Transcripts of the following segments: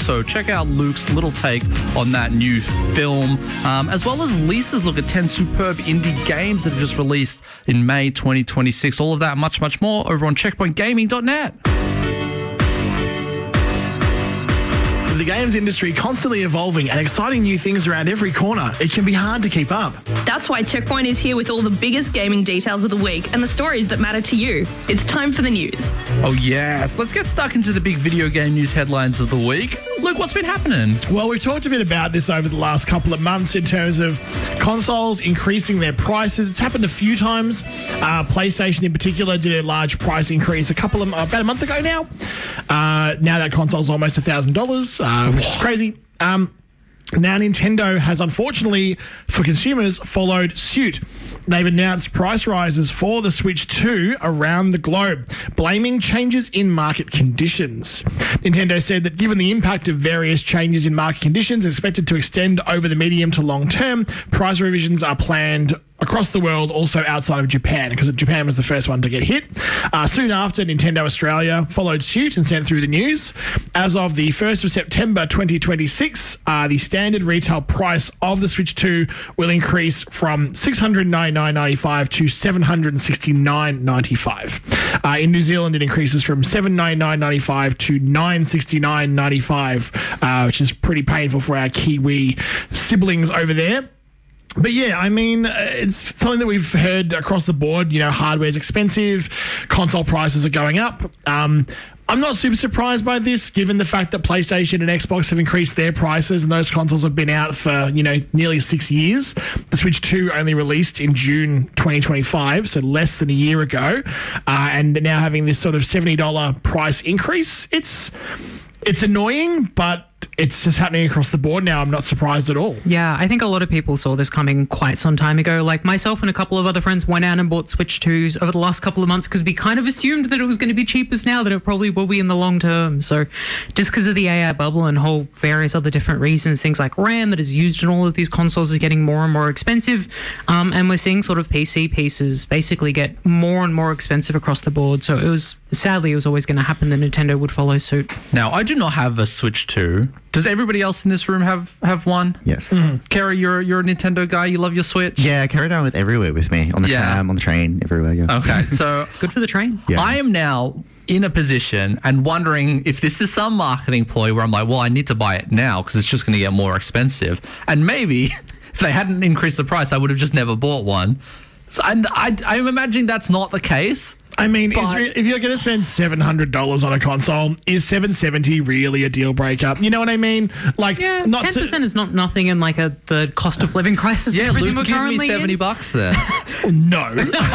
So check out Luke's little take on that new film, as well as Lisa's look at 10 superb indie games that have just released in May 2026. All of that, much, much more over on checkpointgaming.net. With the games industry constantly evolving and exciting new things around every corner, it can be hard to keep up. That's why Checkpoint is here with all the biggest gaming details of the week and the stories that matter to you. It's time for the news. Oh, yes. Let's get stuck into the big video game news headlines of the week. Luke, what's been happening? Well, we've talked a bit about this over the last couple of months in terms of consoles increasing their prices. It's happened a few times. PlayStation in particular did a large price increase about a month ago now. Now that console's almost $1,000, which is crazy. Now Nintendo has, unfortunately for consumers, followed suit. They've announced price rises for the Switch 2 around the globe, blaming changes in market conditions. Nintendo said that given the impact of various changes in market conditions expected to extend over the medium to long term, price revisions are planned across the world, also outside of Japan, because Japan was the first one to get hit. Soon after, Nintendo Australia followed suit and sent through the news. As of the 1st of September 2026, the standard retail price of the Switch 2 will increase from $699.95 to $769.95. In New Zealand, it increases from $799.95 to $969.95, which is pretty painful for our Kiwi siblings over there. But yeah, I mean, it's something that we've heard across the board. You know, hardware's expensive, console prices are going up. I'm not super surprised by this, given the fact that PlayStation and Xbox have increased their prices and those consoles have been out for, nearly 6 years. The Switch 2 only released in June 2025, so less than a year ago. And now having this sort of $70 price increase, it's annoying, but it's just happening across the board now. I'm not surprised at all. Yeah, I think a lot of people saw this coming quite some time ago. Like myself and a couple of other friends went out and bought Switch 2s over the last couple of months because we kind of assumed that it was going to be cheapest now than it probably will be in the long term. So just because of the AI bubble and whole various other different reasons, things like RAM that is used in all of these consoles is getting more and more expensive. And we're seeing sort of PC pieces basically get more and more expensive across the board. So sadly, it was always going to happen that Nintendo would follow suit. Now, I do not have a Switch 2. Does everybody else in this room have one? Yes. Kerry, you're a Nintendo guy. You love your Switch? Yeah, I carry it on with everywhere with me. On the tram, on the train, everywhere. Yeah. Okay, so It's good for the train. Yeah. I am now in a position and wondering if this is some marketing ploy where I'm like, well, I need to buy it now because it's just going to get more expensive. And maybe if they hadn't increased the price, I would have just never bought one. So, and I'm imagining that's not the case. I mean, if you're going to spend $700 on a console, is $770 really a deal breaker? You know what I mean? Like, Yeah, 10% is not nothing in like the cost of living crisis. Yeah, everything Luke, we're give me currently $70 there. No.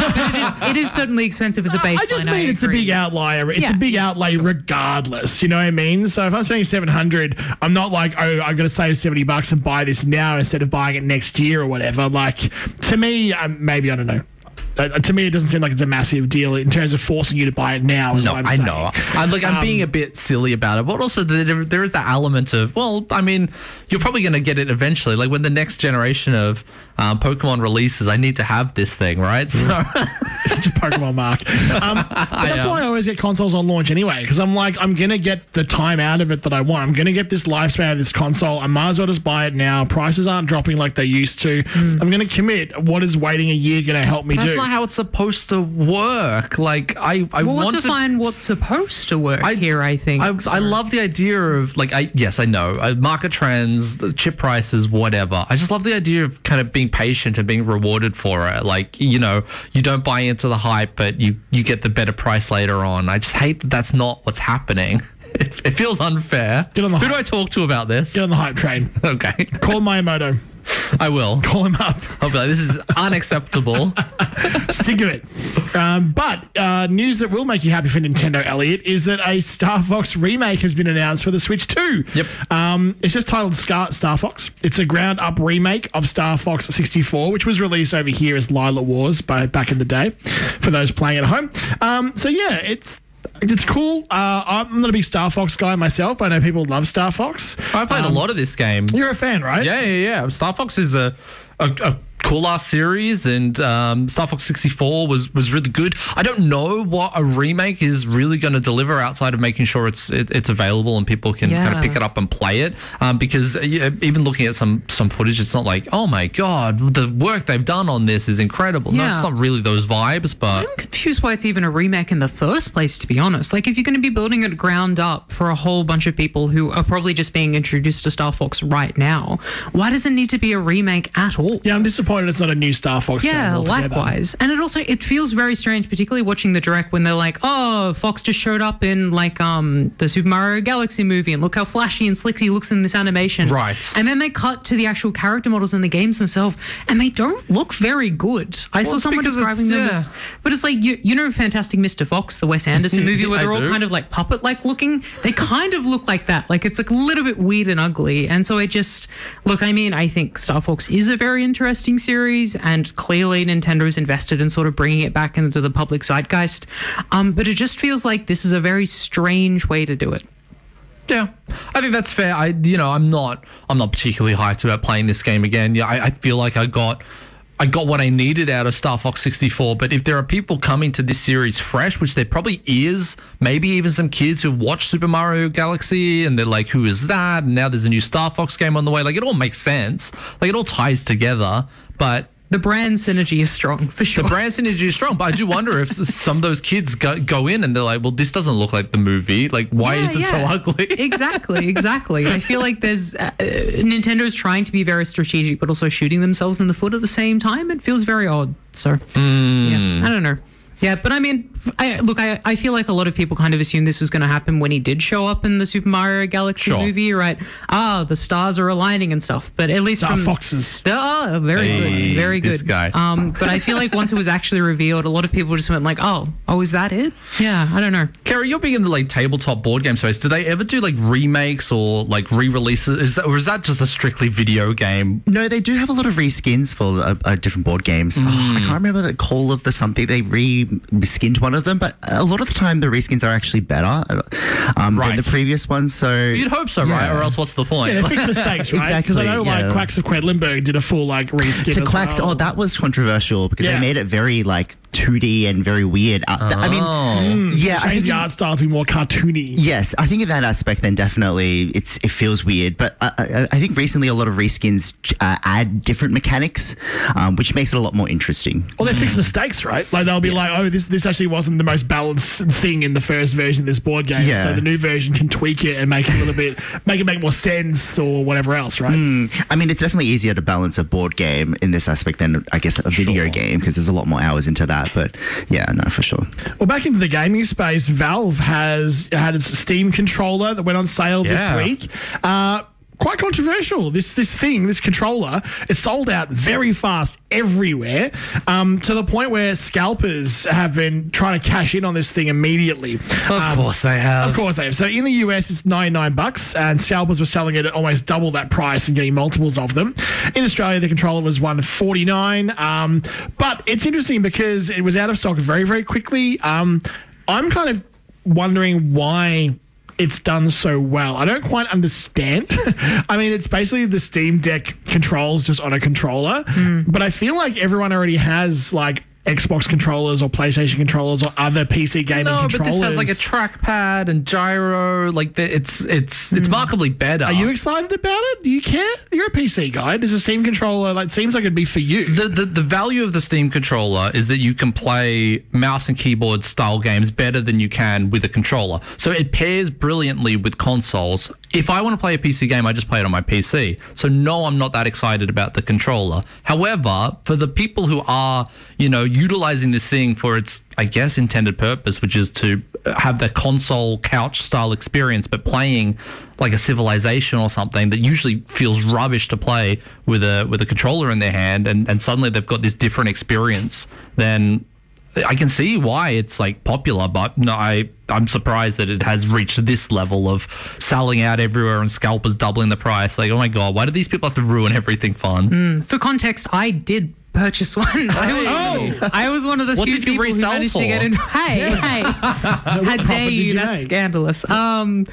it is certainly expensive as a baseline. I just mean it's agree. a big outlier. It's Yeah. a big outlay regardless. You know what I mean? So if I'm spending $700, I'm not like, oh, I'm going to save $70 and buy this now instead of buying it next year or whatever. Like, to me, maybe, I don't know. To me, it doesn't seem like it's a massive deal in terms of forcing you to buy it now. Is No, what I'm I saying. know. I'm being a bit silly about it, but also there is that element of, well, I mean, you're probably going to get it eventually. Like when the next generation of Pokemon releases, I need to have this thing, right? So Such a Pokemon mark. But that's why I always get consoles on launch anyway, because I'm like, I'm going to get the time out of it that I want. I'm going to get this lifespan of this console. I might as well just buy it now. Prices aren't dropping like they used to. I'm going to commit. What is waiting a year going to help me that's do? not how it's supposed to work. Like I Well, want to find what's supposed to work here, I think. I love the idea of like I know market trends, chip prices, whatever. I just love the idea of kind of being patient and being rewarded for it. Like, you don't buy into the hype, but you get the better price later on. I just hate that that's not what's happening. It feels unfair. Get on the Who hype. do I talk to about this? Get on the hype train. Okay. Call Miyamoto. I will. Call him up. I'll be like, this is unacceptable. Sick of it. But news that will make you happy for Nintendo, Elliot, is that a Star Fox remake has been announced for the Switch 2. Yep. It's just titled Star Fox. It's a ground-up remake of Star Fox 64, which was released over here as Lylat Wars back in the day, for those playing at home. So yeah, it's cool. I'm not a big Star Fox guy myself, but I know people love Star Fox. I played a lot of this game. You're a fan, right? Yeah. Star Fox is a cool ass series, and Star Fox 64 was really good. I don't know what a remake is really going to deliver outside of making sure it's available and people can kind of pick it up and play it. Because even looking at some footage, it's not like, oh my god, the work they've done on this is incredible. No, it's not really those vibes. But I'm confused why it's even a remake in the first place, to be honest. Like, if you're going to be building it ground up for a whole bunch of people who are probably just being introduced to Star Fox right now, why does it need to be a remake at all? Yeah, I'm disappointed it's not a new Star Fox game altogether. Likewise. And it feels very strange, particularly watching the direct when they're like, oh, Fox just showed up in like the Super Mario Galaxy movie, and look how flashy and slick he looks in this animation. Right. And then they cut to the actual character models in the games themselves, and they don't look very good. I saw someone describing them as, but it's like, you know Fantastic Mr. Fox, the Wes Anderson movie, where they're all kind of like puppet-like looking? They kind of look like that. Like, it's like a little bit weird and ugly. And so I think Star Fox is a very interesting series, and clearly Nintendo's invested in sort of bringing it back into the public zeitgeist. But it just feels like this is a very strange way to do it. Yeah, I think that's fair. I'm not particularly hyped about playing this game again. Yeah, I feel like I got what I needed out of Star Fox 64, but if there are people coming to this series fresh, which there probably is, maybe even some kids who watch Super Mario Galaxy and they're like, who is that? And now there's a new Star Fox game on the way. Like, it all makes sense. Like, it all ties together, but the brand synergy is strong, for sure. The brand synergy is strong, but I do wonder if some of those kids go in and they're like, well, this doesn't look like the movie. Like, why is it so ugly? Exactly. I feel like there's Nintendo's trying to be very strategic, but also shooting themselves in the foot at the same time. It feels very odd. So, I don't know. Yeah, but I mean, I feel like a lot of people kind of assumed this was going to happen when he did show up in the Super Mario Galaxy movie, right? The stars are aligning and stuff, but at least Foxes. Very good. This guy. But I feel like once it was actually revealed, a lot of people just went like, oh, is that it? Yeah, I don't know. Kerry, you're big in the like tabletop board game space. Do they ever do like remakes or like re-releases? Is that just a strictly video game? No, they do have a lot of reskins for different board games. I can't remember the Call of the something. They reskinned one of them, but a lot of the time the reskins are actually better than the previous ones. So you'd hope so, right? Or else what's the point? Yeah, they fix mistakes, right? Because I know like Quacks of Quedlinburg did a full like reskin. To Quacks, that was controversial because they made it very like 2D and very weird. I mean, changed the art style to be more cartoony. Yes, I think in that aspect, then definitely it feels weird. But I think recently a lot of reskins add different mechanics, which makes it a lot more interesting. Well, they fix mistakes, right? Like they'll be like, oh, this actually wasn't the most balanced thing in the first version of this board game. Yeah. So the new version can tweak it and make it a little bit, make more sense or whatever else, right? I mean, it's definitely easier to balance a board game in this aspect than I guess a video game because there's a lot more hours into that. But yeah, no, for sure. Well, back into the gaming space, Valve has had its Steam controller that went on sale this week. Quite controversial. This controller, it sold out very fast everywhere, to the point where scalpers have been trying to cash in on this thing immediately. Of course they have. Of course they have. So in the US, it's $99, and scalpers were selling it at almost double that price and getting multiples of them. In Australia, the controller was $149. But it's interesting because it was out of stock very, very quickly. I'm kind of wondering why it's done so well. I don't quite understand. I mean, it's basically the Steam Deck controls just on a controller, but I feel like everyone already has like Xbox controllers or PlayStation controllers or other PC gaming controllers. No, but this has like a trackpad and gyro. Like it's markedly better. Are you excited about it? Do you care? You're a PC guy. Does a Steam controller seems like it'd be for you? The value of the Steam controller is that you can play mouse and keyboard style games better than you can with a controller. So it pairs brilliantly with consoles. If I want to play a PC game, I just play it on my PC. So no, I'm not that excited about the controller. However, for the people who are, utilizing this thing for its, I guess, intended purpose, which is to have the console couch style experience, but playing like a Civilization or something that usually feels rubbish to play with a controller in their hand, and suddenly they've got this different experience, then I can see why it's like popular, but no, I'm surprised that it has reached this level of selling out everywhere and scalpers doubling the price. Like, oh my God, why do these people have to ruin everything fun? For context, I did purchase one. I was one of the What few did you people who resell managed for? to get in. Hey, how profit dare did you? you That's make? scandalous. No,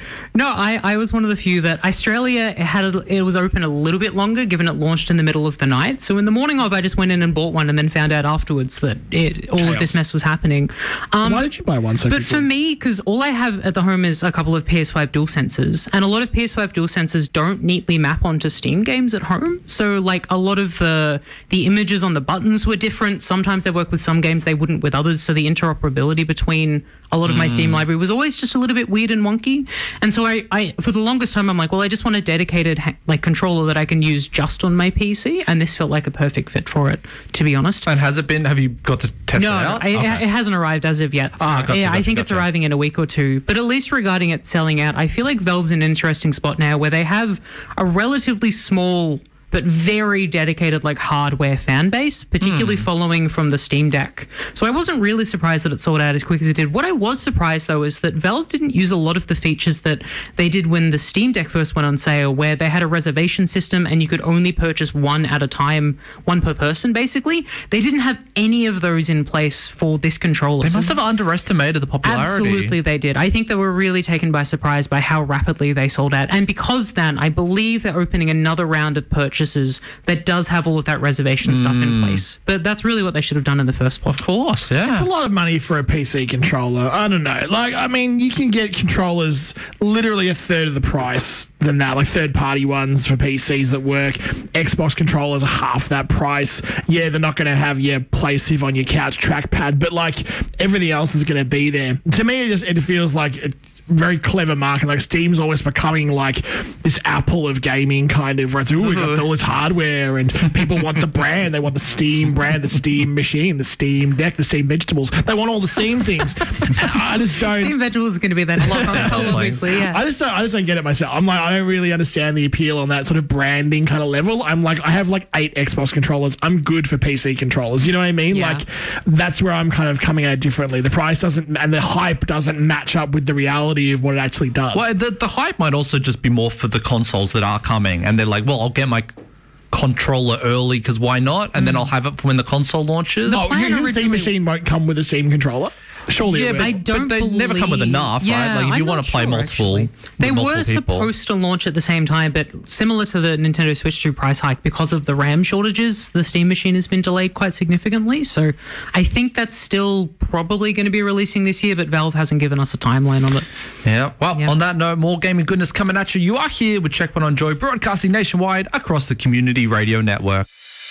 I was one of the few that Australia it was open a little bit longer, given it launched in the middle of the night. So in the morning of, I just went in and bought one, and then found out afterwards that all of this mess was happening. Why did you buy one so But quickly? for me, because all I have at the home is a couple of PS5 DualSenses, and a lot of PS5 DualSenses don't neatly map onto Steam games at home. So like a lot of the images on the buttons were different. Sometimes they work with some games, they wouldn't with others. So the interoperability between a lot of my Steam library was always just a little bit weird and wonky. And so I for the longest time, I'm like, well, I just want a dedicated controller that I can use just on my PC. And this felt like a perfect fit for it, to be honest. And has it been? Have you got to test it No, out? it hasn't arrived as of yet. So Gotcha, I think it's gotcha. arriving in a week or two. But at least regarding it selling out, I feel like Valve's in an interesting spot now where they have a relatively small but very dedicated hardware fan base, particularly following from the Steam Deck. So I wasn't really surprised that it sold out as quick as it did. What I was surprised, though, is that Valve didn't use a lot of the features that they did when the Steam Deck first went on sale, where they had a reservation system and you could only purchase one at a time, one per person, basically. They didn't have any of those in place for this controller. They So must have underestimated the popularity. absolutely, they did. I think they were really taken by surprise by how rapidly they sold out. And because then, I believe they're opening another round of purchases that does have all of that reservation stuff in place. But that's really what they should have done in the first place. Of course, yeah. It's a lot of money for a PC controller. I don't know. You can get controllers literally a third of the price than that, third-party ones for PCs that work. Xbox controllers are half that price. Yeah, they're not going to have your PlayStation on your couch trackpad, but everything else is going to be there. To me, it feels like a very clever market. Steam's always becoming this Apple of gaming kind of, where it's, we got all this hardware and people want the brand. They want the Steam brand, the Steam machine, the Steam Deck, the Steam vegetables. They want all the Steam things. I just don't. Steam Vegetables is going to be that console, obviously, yeah. I just don't get it myself. I don't really understand the appeal on that sort of branding kind of level. I have 8 Xbox controllers. I'm good for PC controllers. You know what I mean? Yeah. That's where I'm kind of coming at it differently. The price doesn't, and the hype doesn't match up with the reality of what it actually does. Well, the hype might also just be more for the consoles that are coming, and they're like, well, I'll get my controller early because why not? And then I'll have it for when the console launches. Your Steam machine won't come with a Steam controller. Surely, Yeah, it will. I don't but they never come with believe- enough, Yeah, right? If you I'm want not to play sure, multiple, actually. They multiple were people. supposed to launch at the same time, but similar to the Nintendo Switch 2 price hike, because of the RAM shortages, the Steam machine has been delayed quite significantly. So I think that's still probably going to be releasing this year, but Valve hasn't given us a timeline on it. Yeah. Well, Yeah. on that note, more gaming goodness coming at you. You are here with Checkpoint on Joy, broadcasting nationwide across the Community Radio Network.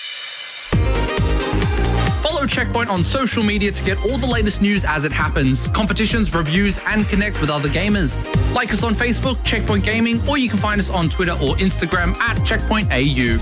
Follow Checkpoint on social media to get all the latest news as it happens, competitions, reviews, and connect with other gamers. Like us on Facebook, Checkpoint Gaming, or you can find us on Twitter or Instagram at CheckpointAU.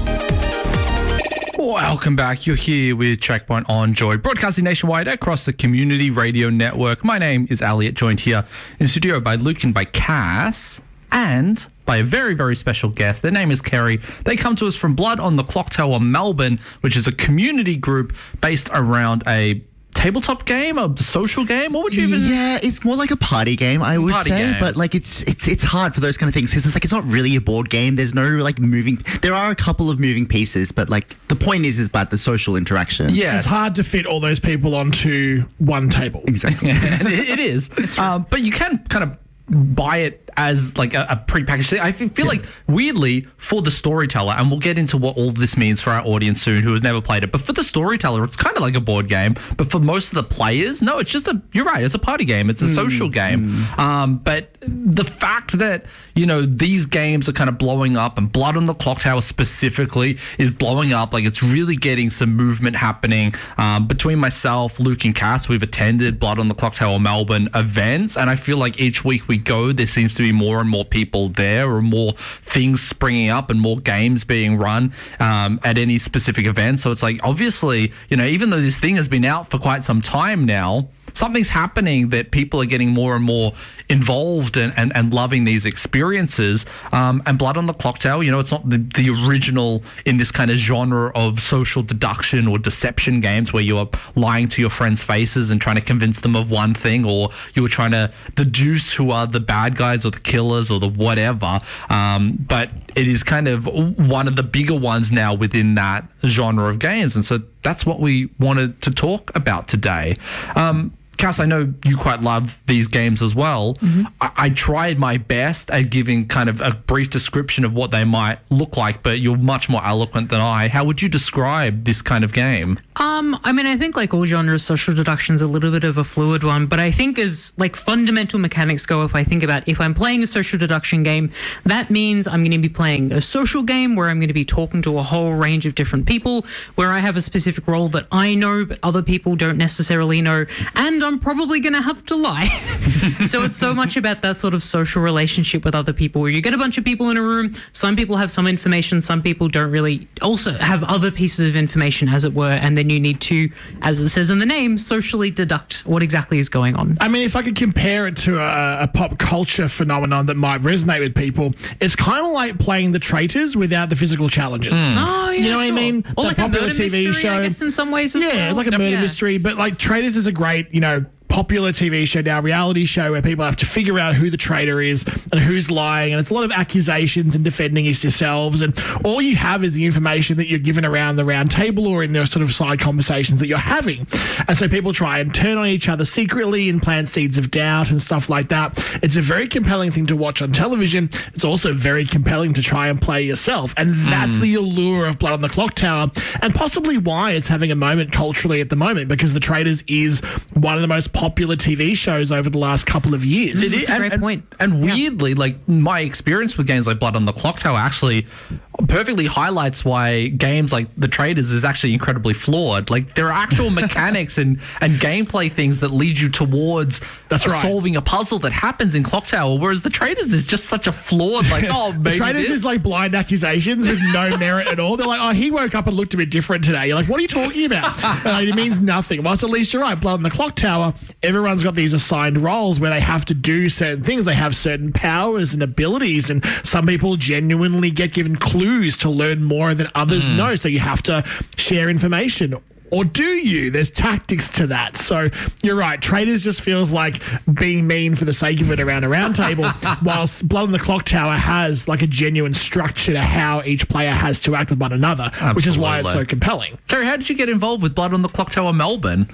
Welcome back. You're here with Checkpoint on Joy, broadcasting nationwide across the Community Radio Network. My name is Elliot, joined here in the studio by Luke and by Cass, and by a very, very special guest. Their name is Kerry. They come to us from Blood on the Clock Tower, Melbourne, which is a community group based around a tabletop game, a social game. What would you even? Yeah, it's more like a party game, I would Party say. game. But it's hard for those kind of things because it's not really a board game. There's no moving. There are a couple of moving pieces, but the point is about the social interaction. Yes. It's hard to fit all those people onto one table. Exactly. it is. But you can kind of buy it as a pre-packaged thing. I feel like weirdly for the storyteller, and we'll get into what all this means for our audience soon who has never played it, but for the storyteller it's kind of like a board game, but for most of the players, no, it's just you're right, it's a party game, it's a social game. But the fact that these games are kind of blowing up, and Blood on the Clock Tower specifically is blowing up, it's really getting some movement happening. Between myself, Luke, and Cass, we've attended Blood on the Clock Tower Melbourne events, and I feel like each week we go, there seems to be more and more people there, or more things springing up and more games being run at any specific event. So it's obviously, even though this thing has been out for quite some time now, something's happening that people are getting more and more involved and loving these experiences. And Blood on the Clock Tower, it's not the original in this kind of genre of social deduction or deception games where you are lying to your friends' faces and trying to convince them of one thing, or you were trying to deduce who are the bad guys or the killers or the whatever. But it is kind of one of the bigger ones now within that genre of games. And so that's what we wanted to talk about today. Cass, I know you quite love these games as well. I tried my best at giving kind of a brief description of what they might look like, but you're much more eloquent than I. How would you describe this kind of game? I mean, I think like all genres, social deduction is a little bit of a fluid one, but I think as like fundamental mechanics go, if I think about if I'm playing a social deduction game, that means I'm going to be playing a social game where I'm going to be talking to a whole range of different people, where I have a specific role that I know, but other people don't necessarily know, and I'm probably going to have to lie. So it's so much about that sort of social relationship with other people, where you get a bunch of people in a room, some people have some information, some people don't really also have other pieces of information, as it were, and then you need to, as it says in the name, socially deduct what exactly is going on. I mean, if I could compare it to a pop culture phenomenon that might resonate with people, it's kind of like playing The Traitors without the physical challenges. Oh, yeah, you know what I mean? Or The like a popular murder TV mystery, show. I guess, in some ways as well. Yeah, like a murder mystery. But like Traitors is a great, popular TV show now, reality show where people have to figure out who the traitor is and who's lying, and it's a lot of accusations and defending yourselves, and all you have is the information that you're given around the round table or in the sort of side conversations that you're having. And so people try and turn on each other secretly and plant seeds of doubt and stuff like that. It's a very compelling thing to watch on television. It's also very compelling to try and play yourself, and that's the allure of Blood on the Clock Tower, and possibly why it's having a moment culturally at the moment, because The Traitors is one of the most popular TV shows over the last couple of years. It is a great point. And weirdly, like my experience with games like Blood on the Clock Tower actually perfectly highlights why games like The Traitors is actually incredibly flawed. Like there are actual mechanics and gameplay things that lead you towards solving a puzzle that happens in Clock Tower, whereas The Traitors is just such a flawed, like, maybe The Traitors is like blind accusations with no merit at all. They're like, he woke up and looked a bit different today. You're like, what are you talking about? It means nothing. Whilst at least you're right, Blood on the Clock Tower, everyone's got these assigned roles where they have to do certain things. They have certain powers and abilities, and some people genuinely get given clues to learn more than others know. So you have to share information. Or do you? There's tactics to that. So you're right. Traitors just feels like being mean for the sake of it around a round table, whilst Blood on the Clock Tower has like a genuine structure to how each player has to act with one another, which is why it's so compelling. Kerry, how did you get involved with Blood on the Clock Tower Melbourne?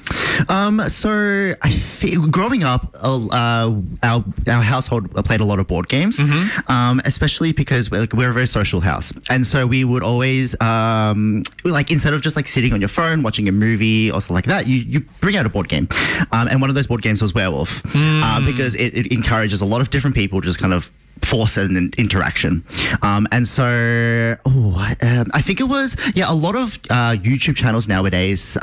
So I think growing up, our household played a lot of board games, especially because we're a very social house. And so we would always, instead of just like sitting on your phone, watching a movie or something like that, you bring out a board game. And one of those board games was Werewolf, because it encourages a lot of different people to just kind of force an interaction. And so I think it was, a lot of YouTube channels nowadays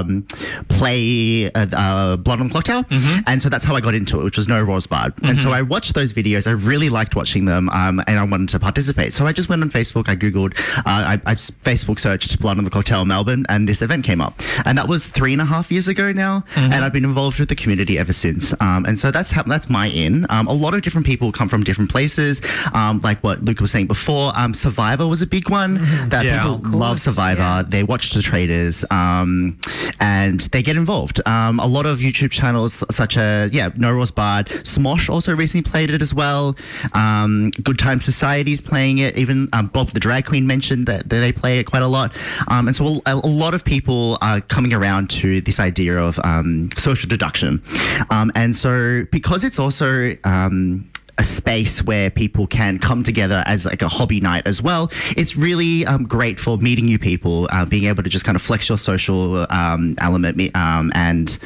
play Blood on the Clock Tower. And so that's how I got into it, which was No Rules Barred. And so I watched those videos. I really liked watching them, and I wanted to participate. So I just went on Facebook, I Googled, I Facebook searched Blood on the Clock Tower Melbourne, and this event came up. And that was 3.5 years ago now. And I've been involved with the community ever since. And so that's my in. A lot of different people come from different places. Like what Luke was saying before, Survivor was a big one. That people love Survivor. Yeah. They watch The Traitors, and they get involved. A lot of YouTube channels such as No Rules Barred, Smosh also recently played it as well. Good Time Society's playing it. Even Bob the Drag Queen mentioned that they play it quite a lot. And so a lot of people are coming around to this idea of social deduction. And so because it's also a space where people can come together as like a hobby night as well, it's really great for meeting new people, being able to just kind of flex your social element, and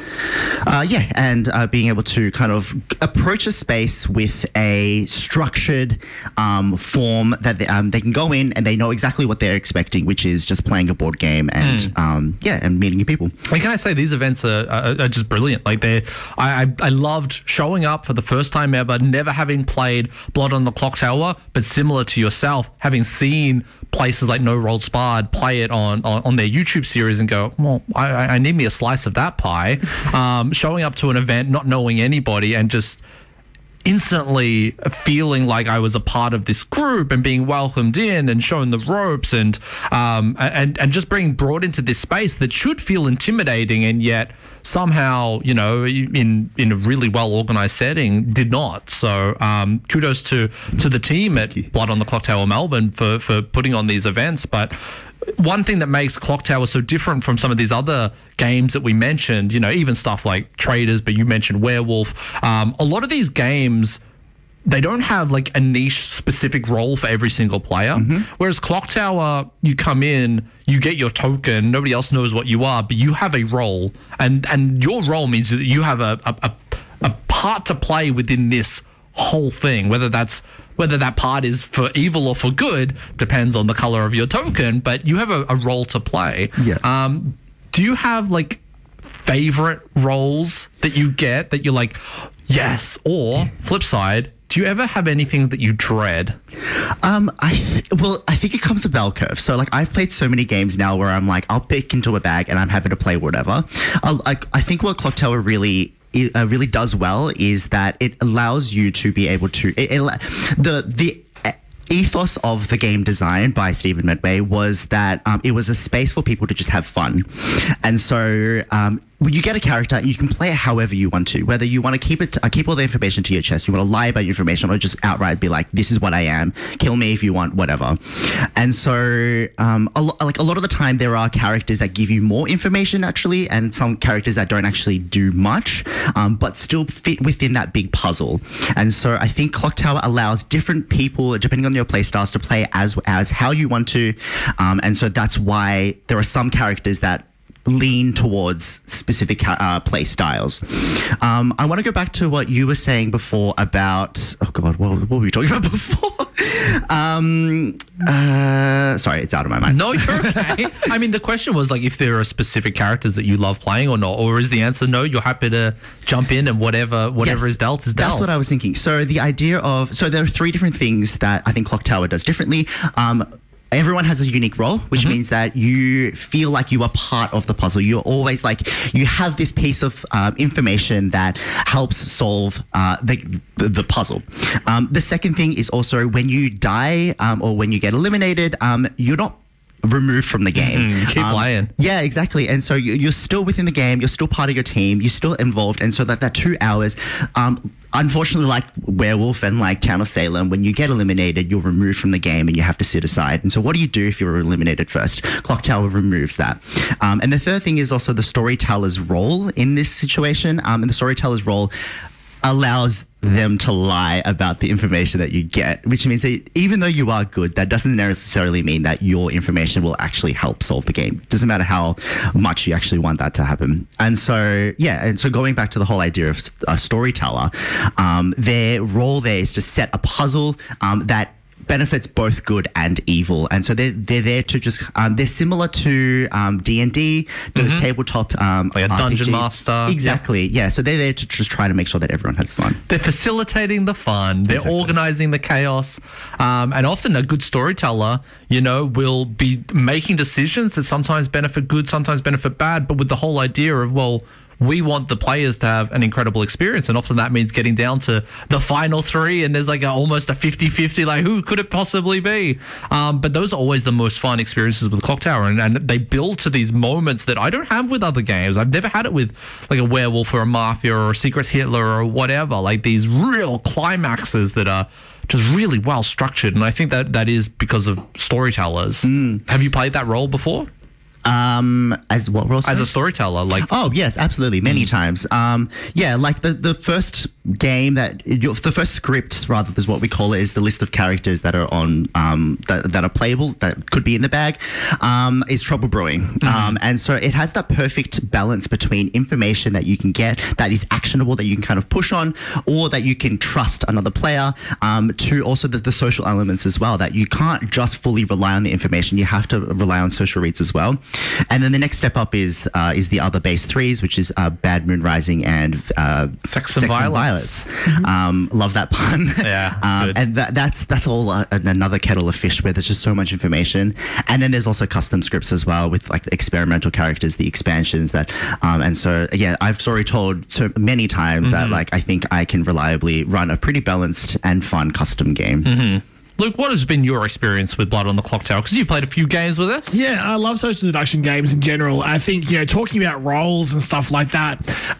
being able to kind of approach a space with a structured form that they can go in and they know exactly what they're expecting, which is just playing a board game and and meeting new people. And can I say these events are just brilliant? Like I loved showing up for the first time ever, never having played Blood on the Clock Tower, but similar to yourself, having seen places like No Rules Barred play it on their YouTube series and go, well, I need me a slice of that pie. Showing up to an event, not knowing anybody, and just instantly feeling like I was a part of this group and being welcomed in and shown the ropes and just being brought into this space that should feel intimidating and yet somehow, in a really well organized setting, did not. So kudos to the team at Blood on the Clock Tower Melbourne for putting on these events. But one thing that makes Clock Tower so different from some of these other games that we mentioned, even stuff like Traders, but you mentioned Werewolf, a lot of these games, they don't have like a niche specific role for every single player. Whereas Clock Tower, you come in, you get your token, nobody else knows what you are, but you have a role, and your role means that you have a part to play within this whole thing, whether that part is for evil or for good depends on the color of your token, but you have a role to play. Yeah. Do you have like favorite roles that you get that you're like, yes? Or flip side, do you ever have anything that you dread? I think it comes to bell curve. So like I've played so many games now where I'm like, I'll pick into a bag and I'm happy to play whatever. I think what Clock Tower really does well is that it allows you to be able to the ethos of the game design by Stephen Medway was that it was a space for people to just have fun. And so when you get a character, you can play it however you want to, whether you want to keep all the information to your chest, you want to lie about your information, or just outright be like, this is what I am, kill me if you want, whatever. And so a lot of the time there are characters that give you more information actually, and some characters that don't actually do much, but still fit within that big puzzle. And so I think Clock Tower allows different people, depending on your play styles, to play as how you want to. And so that's why there are some characters that lean towards specific play styles. I want to go back to what you were saying before about, oh God, what were we talking about before? Sorry, it's out of my mind. No, you're okay. I mean, the question was like if there are specific characters that you love playing or not, or is the answer no, you're happy to jump in and whatever Yes, is dealt is dealt? That's what I was thinking. So the idea of, so there are 3 different things that I think Clock Tower does differently. Everyone has a unique role, which means that you feel like you are part of the puzzle. You're always like, you have this piece of information that helps solve the puzzle. The second thing is also when you die or when you get eliminated, you're not removed from the game. You keep playing. Yeah, exactly. And so you're still within the game. You're still part of your team. You're still involved. And so that 2 hours, unfortunately, like Werewolf and like Town of Salem, when you get eliminated, you're removed from the game and you have to sit aside. And so what do you do if you're eliminated first? Clock Tower removes that. And the third thing is also the storyteller's role in this situation. And the storyteller's role allows them to lie about the information that you get, which means that even though you are good, that doesn't necessarily mean that your information will actually help solve the game. It doesn't matter how much you actually want that to happen. And so, yeah, and so going back to the whole idea of a storyteller, their role there is to set a puzzle that benefits both good and evil. And so they're there to just they're similar to D&D, those tabletop like a dungeon RPGs. master. Exactly. Yeah, so they're there to just try to make sure that everyone has fun. They're facilitating the fun. They're organizing the chaos. And often a good storyteller, will be making decisions that sometimes benefit good, sometimes benefit bad, but with the whole idea of, well, we want the players to have an incredible experience, and often that means getting down to the final 3 and there's like almost a 50-50, like who could it possibly be? But those are always the most fun experiences with Clock Tower, and they build to these moments that I don't have with other games. I've never had it with like a Werewolf or a Mafia or a Secret Hitler or whatever, like these real climaxes that are just really well structured, and I think that is because of storytellers. Have you played that role before? As what role? As a storyteller, like... Oh, yes, absolutely. Many times. Yeah, like the first game the first script, rather, is what we call it, is the list of characters that are on, that are playable, that could be in the bag, is Trouble Brewing. And so it has that perfect balance between information that you can get that is actionable, that you can kind of push on, or that you can trust another player, to also the social elements as well, that you can't just fully rely on the information. You have to rely on social reads as well. And then the next step up is the other base 3s, which is Bad Moon Rising and Sex and Violence. Love that pun. Yeah, that's good. And that's all another kettle of fish where there's just so much information. And then there's also custom scripts as well with like experimental characters, the expansions that, and so yeah, I've already told so many times that like I think I can reliably run a pretty balanced and fun custom game. Luke, what has been your experience with Blood on the Clock Tower? Because you played a few games with us. Yeah, I love social deduction games in general. I think, talking about roles and stuff like that,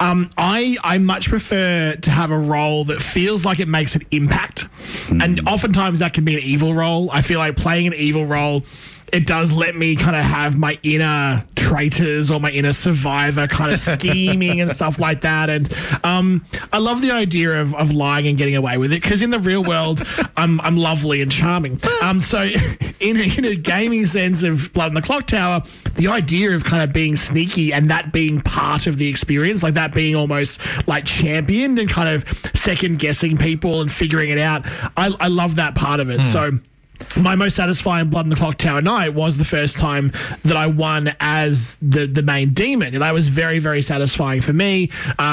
I much prefer to have a role that feels like it makes an impact. And oftentimes that can be an evil role. I feel like playing an evil role, it does let me kind of have my inner traitors or my inner survivor kind of scheming and stuff like that. And I love the idea of lying and getting away with it, because in the real world, I'm lovely and charming. So in a gaming sense of Blood on the Clock Tower, the idea of kind of being sneaky and that being part of the experience, like that being almost like championed and kind of second guessing people and figuring it out, I love that part of it. So my most satisfying Blood on the Clock Tower night was the first time that I won as the main demon. And that was very, very satisfying for me.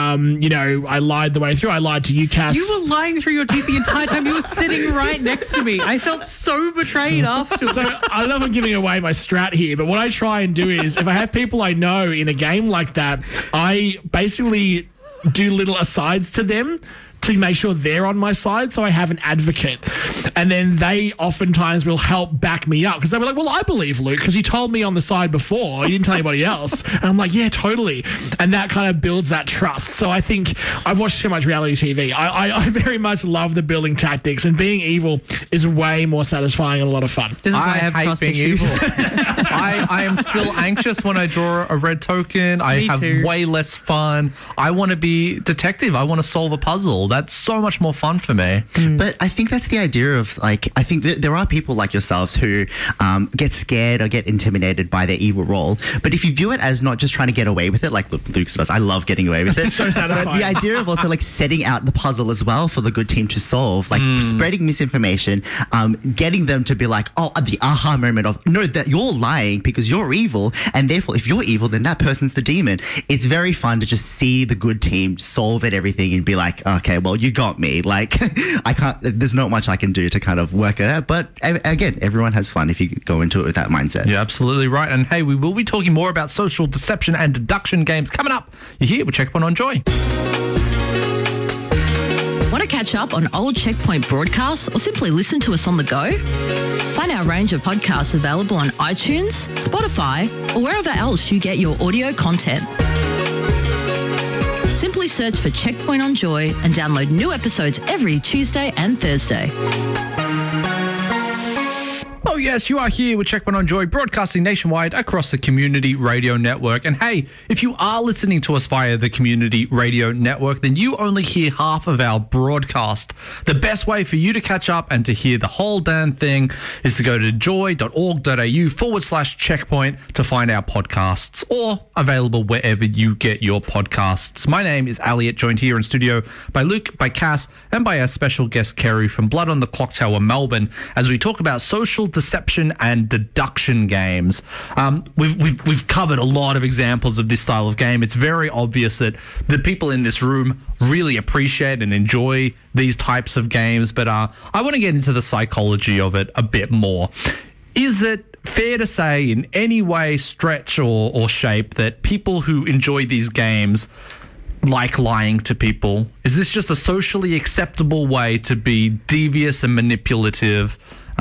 I lied the way through. I lied to you, Cass. You were lying through your teeth the entire time. You were sitting right next to me. I felt so betrayed afterwards. So I don't know if I'm giving away my strat here, but what I try and do is, if I have people I know in a game like that, I basically do little asides to them to make sure they're on my side, so I have an advocate. And then they oftentimes will help back me up, because they'll be like, well, I believe Luke because he told me on the side before. He didn't tell anybody else. And I'm like, yeah, totally. And that kind of builds that trust. So I think I've watched so much reality TV. I very much love the building tactics, and being evil is way more satisfying and a lot of fun. This is why I have hate trust being issues. evil. I am still anxious when I draw a red token. I Me have too. way less fun. I want to be detective. I want to solve a puzzle. That's so much more fun for me. But I think that's the idea of, like, I think that there are people like yourselves who get scared or get intimidated by their evil role. But if you view it as not just trying to get away with it, like Luke does, I love getting away with it. So satisfying. But the idea of also like setting out the puzzle as well for the good team to solve, like spreading misinformation, getting them to be like, oh, the aha moment of, no, that you're lying because you're evil, and therefore if you're evil, then that person's the demon. It's very fun to just see the good team solve it, everything, and be like, okay, well, you got me. Like, I can't, there's not much I can do to kind of work it out. But again, everyone has fun if you go into it with that mindset. You're absolutely right. And hey, we will be talking more about social deception and deduction games coming up. You're here with Checkpoint on Joy. Want to catch up on old Checkpoint broadcasts or simply listen to us on the go? Find our range of podcasts available on iTunes, Spotify, or wherever else you get your audio content. Simply search for Checkpoint on Joy and download new episodes every Tuesday and Thursday. Oh, yes, you are here with Checkpoint on Joy, broadcasting nationwide across the Community Radio Network. And hey, if you are listening to us via the Community Radio Network, then you only hear half of our broadcast. The best way for you to catch up and to hear the whole damn thing is to go to joy.org.au/checkpoint to find our podcasts, or available wherever you get your podcasts. My name is Elliot, joined here in studio by Luke, by Cass, and by our special guest, Kerry, from Blood on the Clock Tower, Melbourne, as we talk about social deception and deduction games. We've covered a lot of examples of this style of game. It's very obvious that the people in this room really appreciate and enjoy these types of games, but I want to get into the psychology of it a bit more. Is it fair to say in any way, stretch or shape, that people who enjoy these games like lying to people? Is this just a socially acceptable way to be devious and manipulative?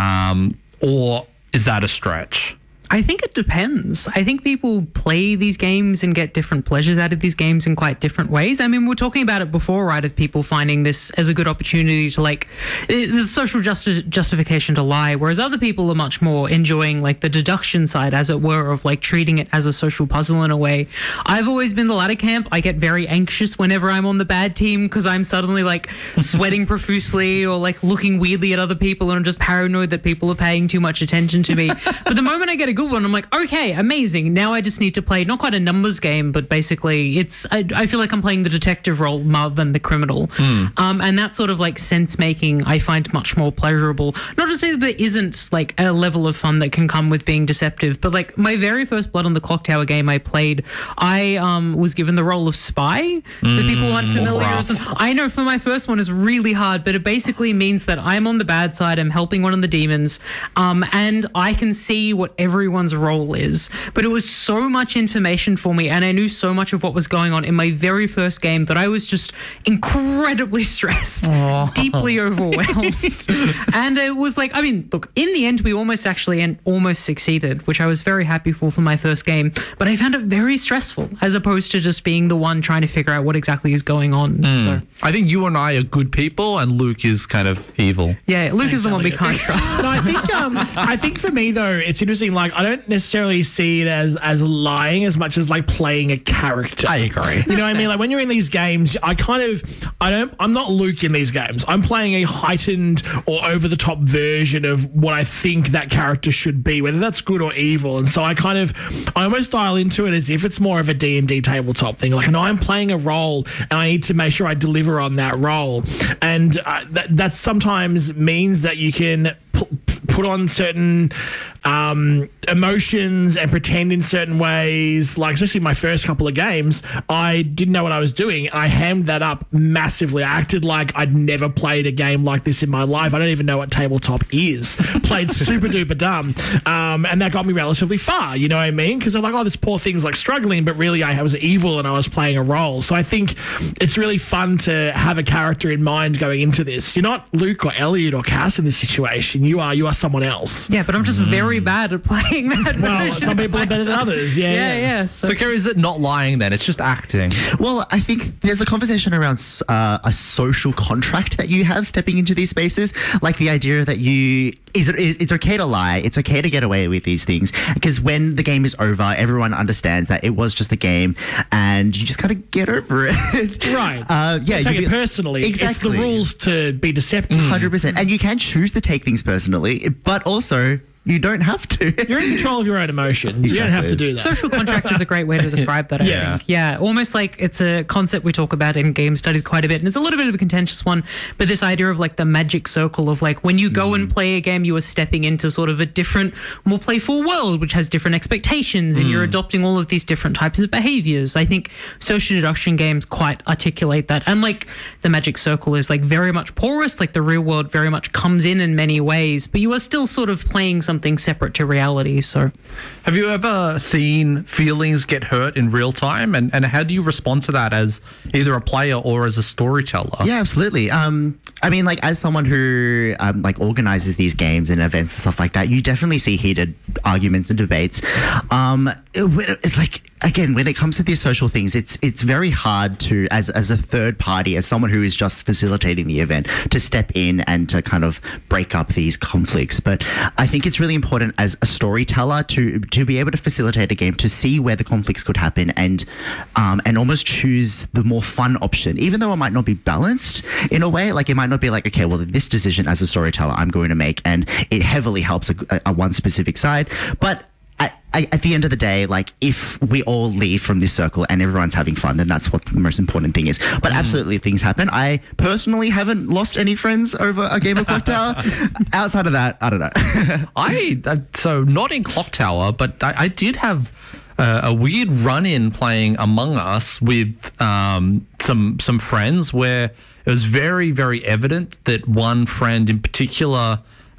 Or is that a stretch? I think it depends. I think people play these games and get different pleasures out of these games in quite different ways. I mean, we were talking about it before, right, of people finding this as a good opportunity to, like, there's a social justification to lie, whereas other people are much more enjoying, like, the deduction side, as it were, of, like, treating it as a social puzzle in a way. I've always been the latter camp. I get very anxious whenever I'm on the bad team because I'm suddenly, like, sweating profusely or, like, looking weirdly at other people, and I'm just paranoid that people are paying too much attention to me. But the moment I get a good one, I'm like, okay, amazing. Now I just need to play not quite a numbers game, but basically it's I feel like I'm playing the detective role rather than the criminal. And that sort of like sense making I find much more pleasurable. Not to say that there isn't like a level of fun that can come with being deceptive, but like my very first Blood on the Clock Tower game I played, I was given the role of spy. For people who aren't familiar, I know for my first one is really hard, but it basically means that I'm on the bad side, I'm helping one of the demons, and I can see what everyone everyone's role is. But it was so much information for me, and I knew so much of what was going on in my very first game that I was just incredibly stressed, deeply overwhelmed. And it was like, I mean, look, in the end, we almost succeeded, which I was very happy for my first game. But I found it very stressful, as opposed to just being the one trying to figure out what exactly is going on. So I think you and I are good people, and Luke is kind of evil. yeah, Luke is the one we can't trust. But I think for me though, it's interesting. Like, I don't necessarily see it as lying as much as like playing a character. I agree. You know what I mean? Like, when you're in these games, I'm not Luke in these games. I'm playing a heightened or over the top version of what I think that character should be, whether that's good or evil. And so I almost dial into it as if it's more of a D&D tabletop thing. Like, no, I'm playing a role and I need to make sure I deliver on that role. And that sometimes means that you can put on certain emotions and pretend in certain ways. Like, especially my first couple of games, I didn't know what I was doing. I hammed that up massively. I acted like I'd never played a game like this in my life. I don't even know what tabletop is. Played super duper dumb. And that got me relatively far, you know what I mean? Because I'm like, oh, this poor thing's like struggling, but really I was evil and I was playing a role. So I think it's really fun to have a character in mind going into this. You're not Luke or Elliot or Cass in this situation. You are someone else. Yeah, but I'm just very bad at playing that. Well, some people are better than others. Yeah. So, Kerry, is it not lying then? It's just acting. Well, I think there's a conversation around a social contract that you have stepping into these spaces, like the idea that it's okay to lie, it's okay to get away with these things, because when the game is over, everyone understands that it was just a game, and you just gotta get over it. Right. Yeah. Take it personally. Exactly. It's the rules to be deceptive. 100%. And you can choose to take things personally, but also you don't have to. You're in control of your own emotions. You don't have to do that. Social contract is a great way to describe that. I Yes. think. Yeah, almost like it's a concept we talk about in game studies quite a bit, and it's a little bit of a contentious one, but this idea of like the magic circle of like when you go and play a game, you are stepping into sort of a different, more playful world, which has different expectations, and you're adopting all of these different types of behaviors. I think social deduction games quite articulate that, and like the magic circle is like very much porous, like the real world very much comes in many ways, but you are still sort of playing something separate to reality. So Have you ever seen feelings get hurt in real time? And how do you respond to that as either a player or as a storyteller? Yeah, absolutely. I mean, like, as someone who like organizes these games and events and stuff like that, you definitely see heated arguments and debates. It's like, again, when it comes to these social things, it's very hard to, as a third party, as someone who is just facilitating the event, to step in and to kind of break up these conflicts. But I think it's really important as a storyteller to be able to facilitate a game, to see where the conflicts could happen, and almost choose the more fun option, even though it might not be balanced in a way. Like, it might not be like, okay, well, this decision as a storyteller I'm going to make, and it heavily helps a one specific side. But at the end of the day, like, if we all leave from this circle and everyone's having fun, then that's what the most important thing is. But absolutely, things happen. I personally haven't lost any friends over a game of Clock Tower. Outside of that, I don't know. So not in Clock Tower, but I did have a weird run-in playing Among Us with some friends where it was very, very evident that one friend in particular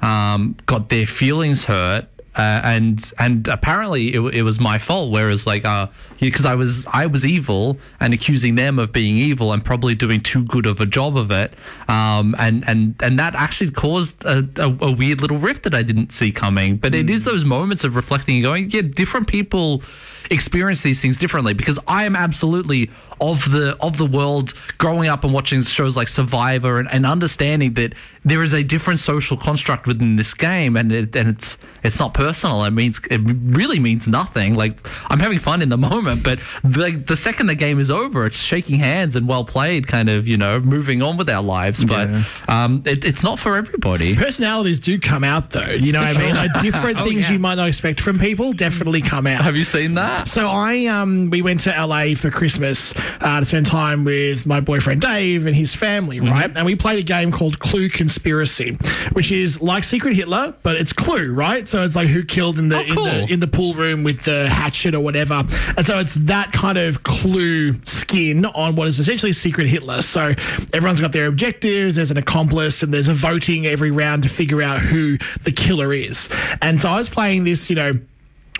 got their feelings hurt. And apparently it was my fault, whereas like because I was evil and accusing them of being evil and probably doing too good of a job of it, and that actually caused a weird little rift that I didn't see coming. But it is those moments of reflecting and going, yeah, different people experience these things differently, because I am absolutely of the world growing up and watching shows like Survivor and understanding that there is a different social construct within this game, and it's not personal. It really means nothing. Like, I'm having fun in the moment, but the second the game is over, it's shaking hands and well played, kind of, moving on with our lives. But it's not for everybody. Personalities do come out, though. You know what I mean? Like, different things you might not expect from people definitely come out. Have you seen that? So we went to LA for Christmas to spend time with my boyfriend Dave and his family, right? And we played a game called Clue Conspiracy, which is like Secret Hitler, but it's Clue, right? So it's like who killed in the pool room with the hatchet or whatever. And so it's that kind of Clue skin on what is essentially Secret Hitler. So everyone's got their objectives, there's an accomplice, and there's a voting every round to figure out who the killer is. And so I was playing this,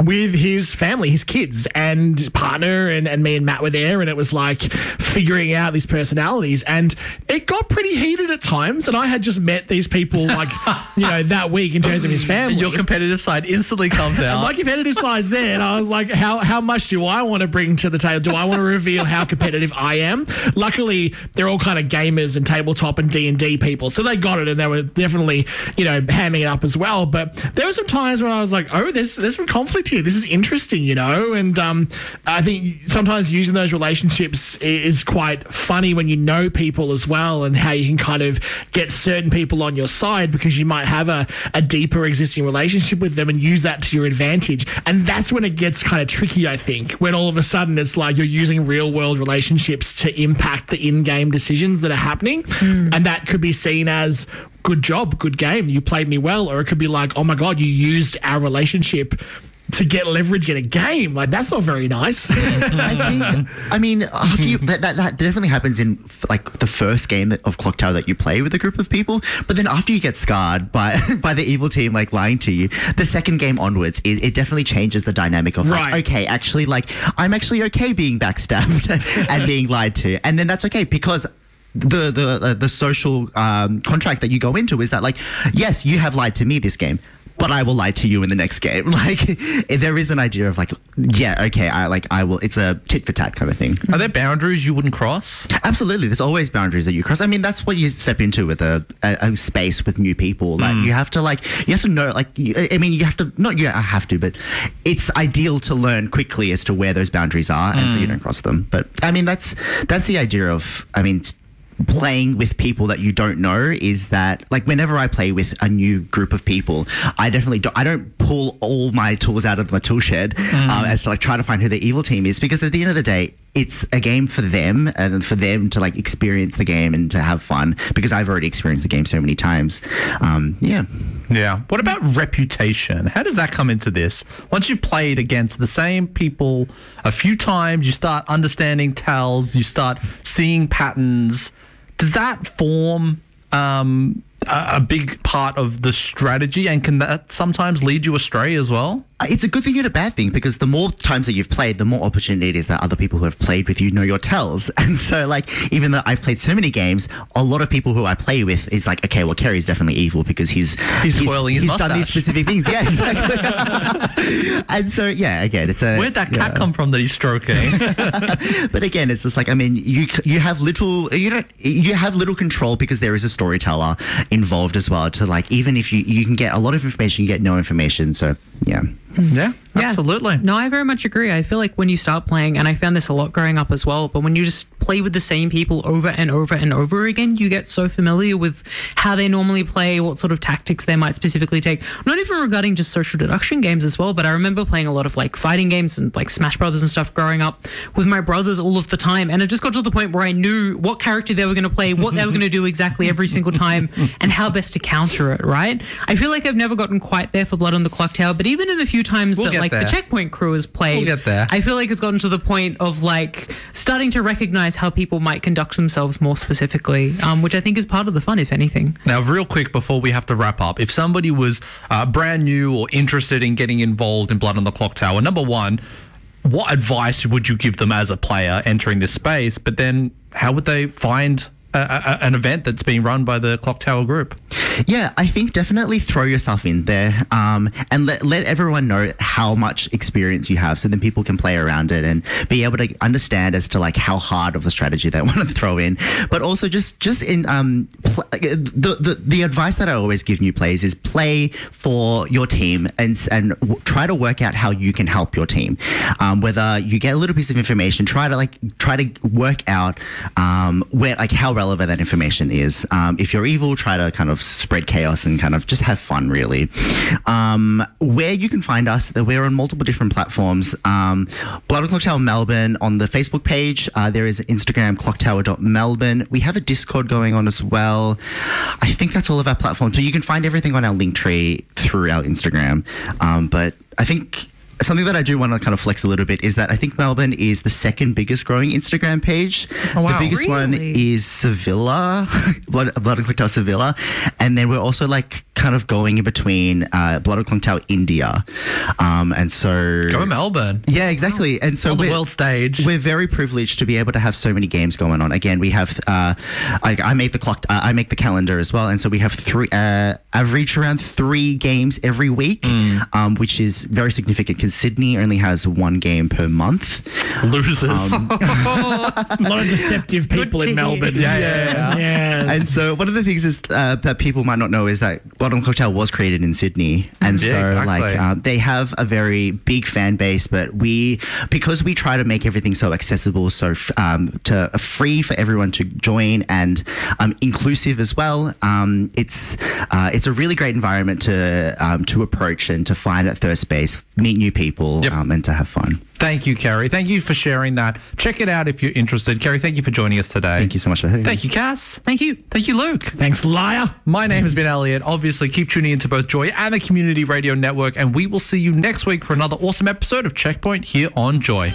with his family, his kids and partner, and me and Matt were there, and it was like figuring out these personalities, and it got pretty heated at times, and I had just met these people like, that week in terms of his family. Your competitive side instantly comes out. My competitive side's there, and I was like, how much do I want to bring to the table? Do I want to reveal how competitive I am? Luckily, they're all kind of gamers and tabletop and D&D people, so they got it, and they were definitely, hamming it up as well. But there were some times when I was like, oh, there's some conflict here. This is interesting, and I think sometimes using those relationships is quite funny when you know people as well, and how you can kind of get certain people on your side because you might have a deeper existing relationship with them and use that to your advantage. And that's when it gets kind of tricky, I think, when all of a sudden it's like you're using real world relationships to impact the in-game decisions that are happening. And that could be seen as good job, good game, you played me well, or it could be like, oh my God, you used our relationship to get leverage in a game. Like, that's not very nice. After you, that definitely happens in like the first game of Clock Tower that you play with a group of people. But then after you get scarred by the evil team like lying to you, the second game onwards, it definitely changes the dynamic of like, okay, actually, like I'm actually okay being backstabbed and being lied to, and then that's okay because the social contract that you go into is that like, yes, you have lied to me this game, but I will lie to you in the next game. Like, there is an idea of like, yeah, okay, I will. It's a tit for tat kind of thing. Are there boundaries you wouldn't cross? Absolutely, there's always boundaries that you cross. I mean, that's what you step into with a space with new people. Like, you have to know. Like, I mean, you have to not. You have to, but it's ideal to learn quickly as to where those boundaries are, and so you don't cross them. But I mean, that's the idea of. I mean. Playing with people that you don't know is that like whenever I play with a new group of people, I don't pull all my tools out of my tool shed as to like try to find who the evil team is, because at the end of the day it's a game for them and for them to like experience the game and to have fun, because I've already experienced the game so many times. What about reputation? How does that come into this? Once you've played against the same people a few times, you start understanding tells, you start seeing patterns. Does that form a big part of the strategy, and can that sometimes lead you astray as well? It's a good thing and a bad thing, because the more times that you've played, the more opportunity it is that other people who have played with you know your tells. And so, like, even though I've played so many games, a lot of people who I play with is like, okay, well, Kerry's definitely evil because he's twirling his mustache. Done these specific things. Yeah, exactly. And so, yeah, again, it's a... Where'd that cat come from that he's stroking? But again, it's just like, I mean, you have little control, because there is a storyteller involved as well, to like, even if you can get a lot of information, you get no information. So, yeah. Yeah, absolutely. No, I very much agree. I feel like when you start playing, and I found this a lot growing up as well, but when you just play with the same people over and over and over again, you get so familiar with how they normally play, what sort of tactics they might specifically take. Not even regarding just social deduction games as well, but I remember playing a lot of like fighting games and like Smash Brothers and stuff growing up with my brothers all of the time, and it just got to the point where I knew what character they were going to play, what they were going to do exactly every single time, and how best to counter it, right? I feel like I've never gotten quite there for Blood on the Clock Tower, but even in the few times that like the Checkpoint crew has played, we'll get there. I feel like it's gotten to the point of like starting to recognize how people might conduct themselves more specifically, which I think is part of the fun, if anything. Now, real quick before we have to wrap up, if somebody was brand new or interested in getting involved in Blood on the Clock Tower, number one, what advice would you give them as a player entering this space? But then how would they find an event that's being run by the Clock Tower group? Yeah, I think definitely throw yourself in there, and let everyone know how much experience you have, so then people can play around it and be able to understand as to like how hard of a strategy they want to throw in. But also just in the advice that I always give new players is play for your team and try to work out how you can help your team. Whether you get a little piece of information, try to work out where like how relevant that information is. If you're evil, try to kind of spread chaos and kind of just have fun, really. Where you can find us, we're on multiple different platforms. Blood on Clock Tower Melbourne on the Facebook page. There is Instagram, clocktower.melbourne. We have a Discord going on as well. I think that's all of our platforms. So you can find everything on our link tree through our Instagram. But I think something that I do want to kind of flex a little bit is that I think Melbourne is the second biggest growing Instagram page. Oh, wow. The biggest one Really? is Sevilla, Blood and Clocktail Sevilla. And then we're also like kind of going in between Blood and Clocktail India. And so... Go Melbourne. Yeah, exactly. And so On the world stage. we're very privileged to be able to have so many games going on. Again, we have I make the calendar as well, and so we have average around 3 games every week, which is very significant because Sydney only has 1 game per month. Losers. A lot of deceptive people in Melbourne. Yeah. Yes. And so one of the things is that people might not know is that Blood and Cocktail was created in Sydney, and Yeah, so exactly. like they have a very big fan base. But because we try to make everything so accessible, so free for everyone to join and inclusive as well. It's a really great environment to approach and to find that third space, meet new people, Yep. and to have fun. Thank you, Kerry. Thank you for sharing that. Check it out if you're interested. Kerry, thank you for joining us today. Thank you so much for having me. Thank you, Cass. Thank you. Thank you, Luke. Thanks, liar. My name has been Elliot. Obviously, keep tuning into both Joy and the Community Radio Network, and we will see you next week for another awesome episode of Checkpoint here on Joy.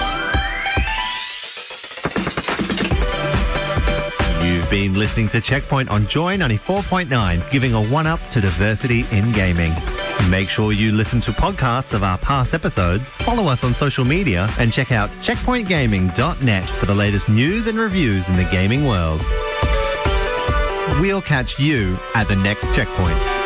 You've been listening to Checkpoint on Joy 94.9, giving a one-up to diversity in gaming. Make sure you listen to podcasts of our past episodes, follow us on social media, and check out checkpointgaming.net for the latest news and reviews in the gaming world. We'll catch you at the next checkpoint.